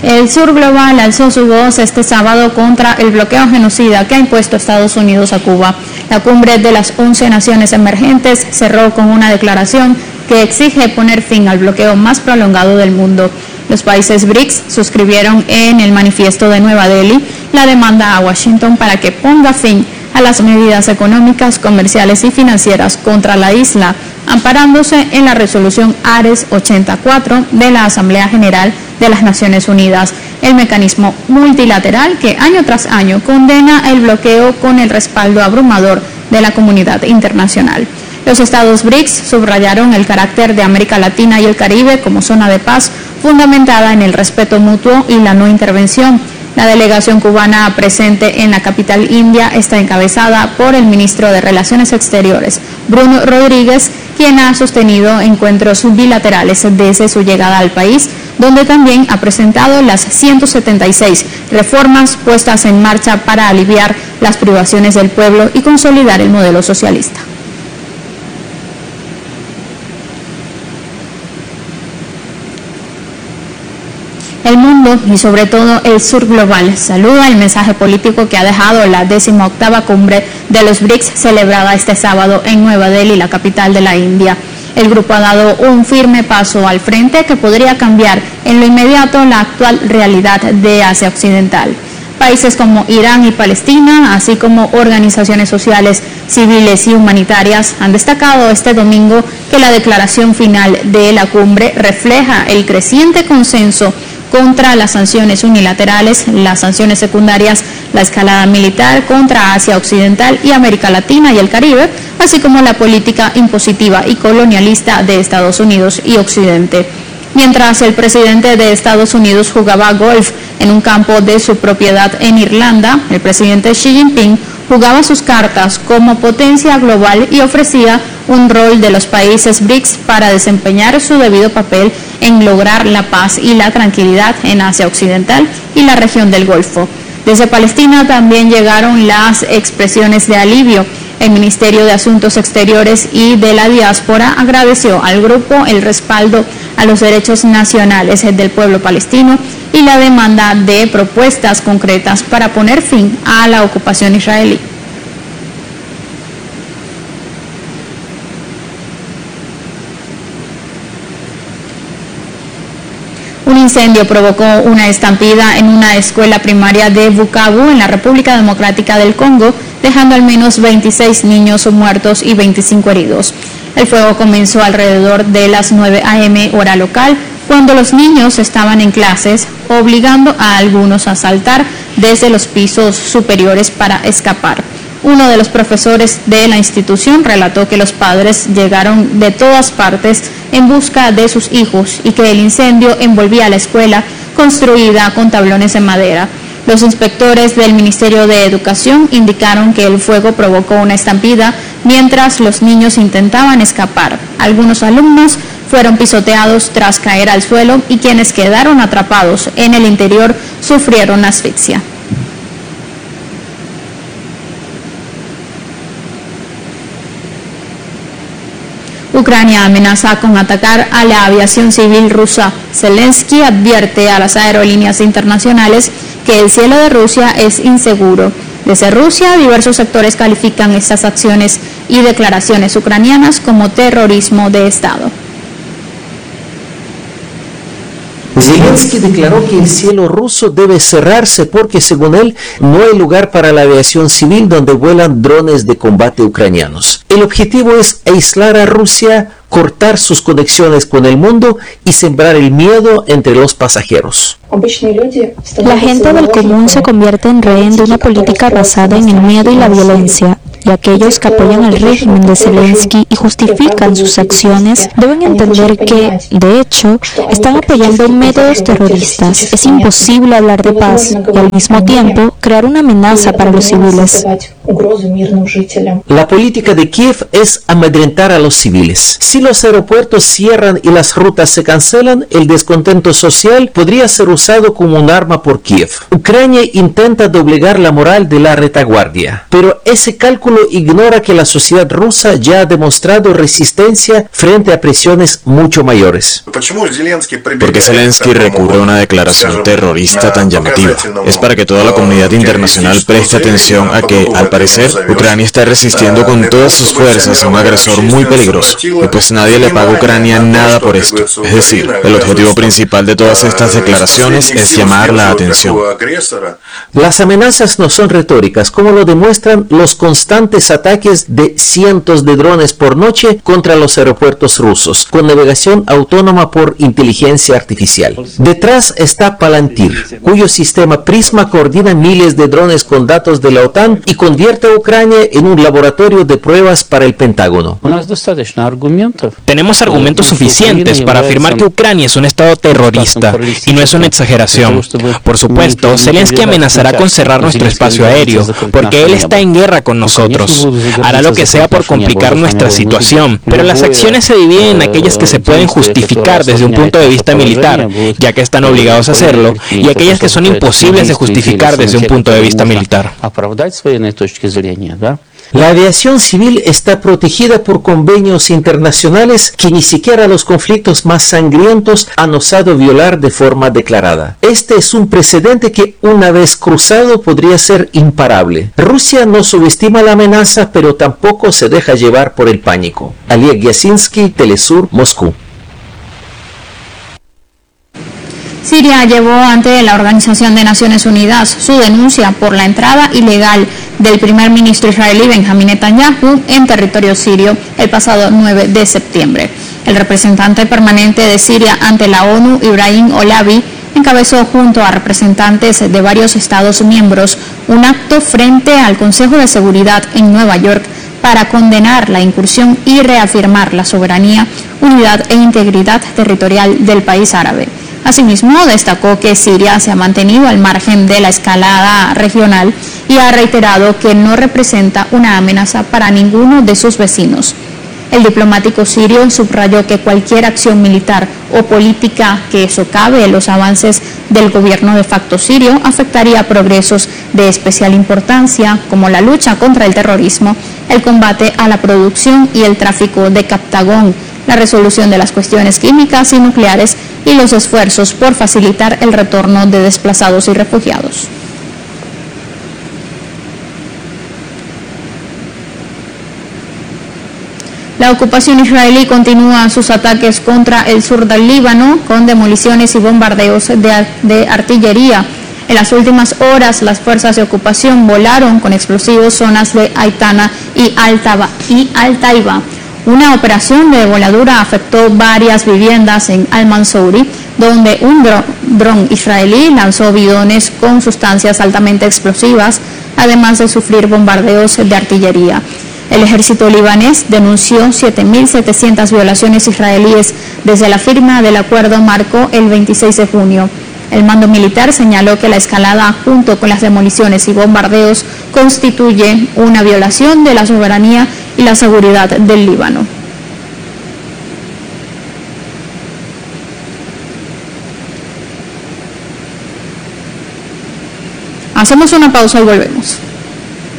El Sur Global alzó su voz este sábado contra el bloqueo genocida que ha impuesto Estados Unidos a Cuba. La cumbre de las 11 naciones emergentes cerró con una declaración que exige poner fin al bloqueo más prolongado del mundo. Los países BRICS suscribieron en el manifiesto de Nueva Delhi la demanda a Washington para que ponga fin a las medidas económicas, comerciales y financieras contra la isla, amparándose en la resolución Ares 84 de la Asamblea General de las Naciones Unidas, el mecanismo multilateral que año tras año condena el bloqueo con el respaldo abrumador de la comunidad internacional. Los estados BRICS subrayaron el carácter de América Latina y el Caribe como zona de paz fundamentada en el respeto mutuo y la no intervención. La delegación cubana presente en la capital india está encabezada por el ministro de Relaciones Exteriores, Bruno Rodríguez, quien ha sostenido encuentros bilaterales desde su llegada al país, donde también ha presentado las 176 reformas puestas en marcha para aliviar las privaciones del pueblo y consolidar el modelo socialista. El mundo y sobre todo el Sur Global saluda el mensaje político que ha dejado la 18ª cumbre de los BRICS celebrada este sábado en Nueva Delhi, la capital de la India. El grupo ha dado un firme paso al frente que podría cambiar en lo inmediato la actual realidad de Asia Occidental. Países como Irán y Palestina, así como organizaciones sociales, civiles y humanitarias, han destacado este domingo que la declaración final de la cumbre refleja el creciente consenso contra las sanciones unilaterales, las sanciones secundarias, la escalada militar contra Asia Occidental y América Latina y el Caribe, así como la política impositiva y colonialista de Estados Unidos y Occidente. Mientras el presidente de Estados Unidos jugaba golf en un campo de su propiedad en Irlanda, el presidente Xi Jinping jugaba sus cartas como potencia global y ofrecía un rol de los países BRICS para desempeñar su debido papel en lograr la paz y la tranquilidad en Asia Occidental y la región del Golfo. Desde Palestina también llegaron las expresiones de alivio. El Ministerio de Asuntos Exteriores y de la Diáspora agradeció al grupo el respaldo a los derechos nacionales del pueblo palestino y la demanda de propuestas concretas para poner fin a la ocupación israelí. Un incendio provocó una estampida en una escuela primaria de Bukavu, en la República Democrática del Congo, dejando al menos 26 niños muertos y 25 heridos. El fuego comenzó alrededor de las 9 a.m. hora local, cuando los niños estaban en clases, obligando a algunos a saltar desde los pisos superiores para escapar. Uno de los profesores de la institución relató que los padres llegaron de todas partes en busca de sus hijos y que el incendio envolvía la escuela construida con tablones de madera. Los inspectores del Ministerio de Educación indicaron que el fuego provocó una estampida mientras los niños intentaban escapar. Algunos alumnos fueron pisoteados tras caer al suelo y quienes quedaron atrapados en el interior sufrieron asfixia. Ucrania amenaza con atacar a la aviación civil rusa. Zelensky advierte a las aerolíneas internacionales que el cielo de Rusia es inseguro. Desde Rusia, diversos sectores califican estas acciones y declaraciones ucranianas como terrorismo de Estado. Zelensky declaró que el cielo ruso debe cerrarse porque, según él, no hay lugar para la aviación civil donde vuelan drones de combate ucranianos. El objetivo es aislar a Rusia, cortar sus conexiones con el mundo y sembrar el miedo entre los pasajeros. La gente del común se convierte en rehén de una política basada en el miedo y la violencia, y aquellos que apoyan al régimen de Zelensky y justifican sus acciones deben entender que, de hecho, están apoyando métodos terroristas. Es imposible hablar de paz y al mismo tiempo crear una amenaza para los civiles. La política de Kiev es amedrentar a los civiles. Si los aeropuertos cierran y las rutas se cancelan, el descontento social podría ser usado como un arma por Kiev. Ucrania intenta doblegar la moral de la retaguardia, pero ese cálculo artículo ignora que la sociedad rusa ya ha demostrado resistencia frente a presiones mucho mayores. ¿Por qué Zelensky recurre a una declaración terrorista tan llamativa? Es para que toda la comunidad internacional preste atención a que, al parecer, Ucrania está resistiendo con todas sus fuerzas a un agresor muy peligroso, y pues nadie le paga a Ucrania nada por esto. Es decir, el objetivo principal de todas estas declaraciones es llamar la atención. Las amenazas no son retóricas, como lo demuestran los constantes ataques de cientos de drones por noche contra los aeropuertos rusos, con navegación autónoma por inteligencia artificial. Detrás está Palantir, cuyo sistema Prisma coordina miles de drones con datos de la OTAN y convierte a Ucrania en un laboratorio de pruebas para el Pentágono. Tenemos argumentos suficientes para afirmar que Ucrania es un estado terrorista, y no es una exageración. Por supuesto, Zelensky amenazará con cerrar nuestro espacio aéreo, porque él está en guerra con nosotros. Hará lo que sea por complicar nuestra situación, pero las acciones se dividen en aquellas que se pueden justificar desde un punto de vista militar, ya que están obligados a hacerlo, y aquellas que son imposibles de justificar desde un punto de vista militar. La aviación civil está protegida por convenios internacionales que ni siquiera los conflictos más sangrientos han osado violar de forma declarada. Este es un precedente que, una vez cruzado, podría ser imparable. Rusia no subestima la amenaza, pero tampoco se deja llevar por el pánico. Oleg Yasinski, Telesur, Moscú. Siria llevó ante la Organización de Naciones Unidas su denuncia por la entrada ilegal del primer ministro israelí Benjamín Netanyahu en territorio sirio el pasado 9 de septiembre. El representante permanente de Siria ante la ONU, Ibrahim Olavi, encabezó junto a representantes de varios Estados miembros un acto frente al Consejo de Seguridad en Nueva York para condenar la incursión y reafirmar la soberanía, unidad e integridad territorial del país árabe. Asimismo, destacó que Siria se ha mantenido al margen de la escalada regional y ha reiterado que no representa una amenaza para ninguno de sus vecinos. El diplomático sirio subrayó que cualquier acción militar o política que socave los avances del gobierno de facto sirio afectaría progresos de especial importancia, como la lucha contra el terrorismo, el combate a la producción y el tráfico de Captagón, la resolución de las cuestiones químicas y nucleares y los esfuerzos por facilitar el retorno de desplazados y refugiados. La ocupación israelí continúa sus ataques contra el sur del Líbano con demoliciones y bombardeos de artillería. En las últimas horas, las fuerzas de ocupación volaron con explosivos zonas de Aitana y Al-Taiba. Una operación de voladura afectó varias viviendas en Al-Mansouri, donde un dron israelí lanzó bidones con sustancias altamente explosivas, además de sufrir bombardeos de artillería. El ejército libanés denunció 7.700 violaciones israelíes desde la firma del acuerdo marco el 26 de junio. El mando militar señaló que la escalada, junto con las demoliciones y bombardeos, constituye una violación de la soberanía y la seguridad del Líbano. Hacemos una pausa y volvemos.